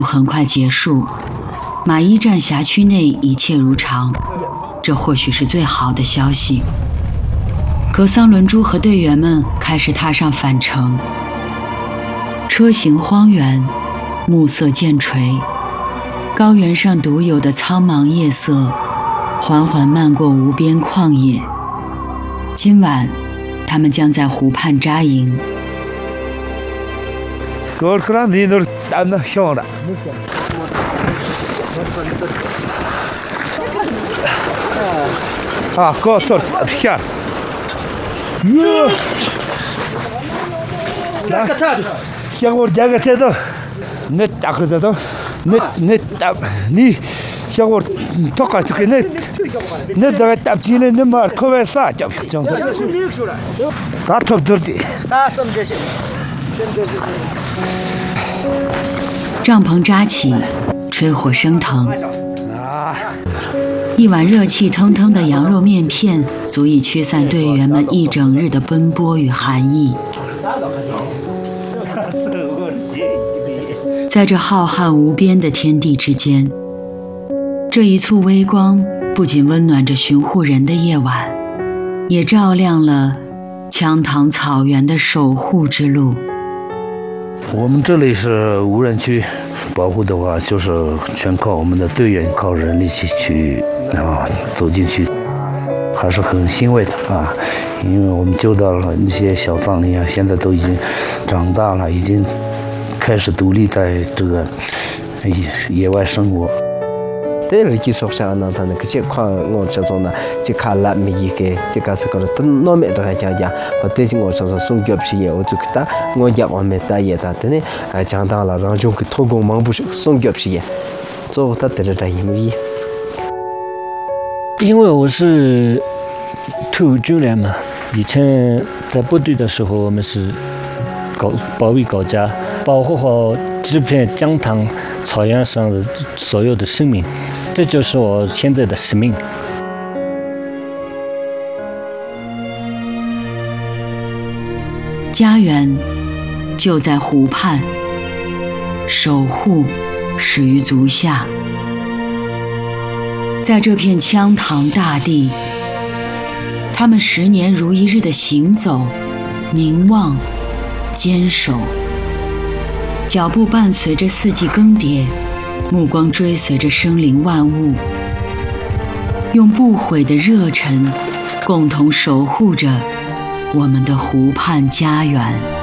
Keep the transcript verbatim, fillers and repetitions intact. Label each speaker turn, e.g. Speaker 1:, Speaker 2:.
Speaker 1: 很快结束，马一站辖区内一切如常，这或许是最好的消息。格桑伦珠和队员们开始踏上返程。车行荒原，暮色渐垂，高原上独有的苍茫夜色缓缓漫过无边旷野。今晚他们将在湖畔扎营。
Speaker 2: 啊，高头下。哟，来，像我这个这都，你打个这都，你你打你，像我多个这个你，你这个打起来你嘛可为啥叫这样的？打头多的。打什么这些？
Speaker 1: 帐篷扎起，炊火升腾。一碗热气腾腾的羊肉面片，足以驱散队员们一整日的奔波与寒意。在这浩瀚无边的天地之间，这一簇微光不仅温暖着巡护人的夜晚，也照亮了羌塘草原的守护之路。
Speaker 3: 我们这里是无人区，保护的话就是全靠我们的队员，靠人力气去啊走进去，还是很欣慰的啊！因为我们救到了那些小藏羚啊，现在都已经长大了，已经开始独立在这个野外生活。
Speaker 4: 这个技术上呢，他那个些矿我这种呢，就看了没一个，这个是个都那么这个讲讲，我对我说说送给别人，我就给他，我也我们大爷的，等呢，哎讲到了，然后就给偷工忙不是送给别人，做他得了这因为，
Speaker 5: 因为我是退伍军人嘛，以前在部队的时候，我们是搞保卫国家，保护好这片疆塘草原上的所有的生命。这就是我现在的使命。
Speaker 1: 家园就在湖畔，守护始于足下。在这片羌塘大地，他们十年如一日的行走、凝望、坚守，脚步伴随着四季更迭，目光追随着生灵万物，用不悔的热忱，共同守护着我们的湖畔家园。